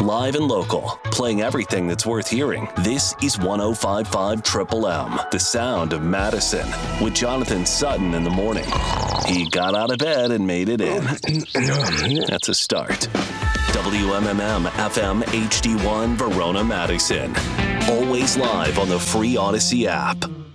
Live and local, playing everything that's worth hearing. This is 105.5 Triple M, the sound of Madison, with Jonathan Sutton in the morning. He got out of bed and made it in. That's a start. WMMM FM HD1 Verona, Madison. Always live on the free Odyssey app.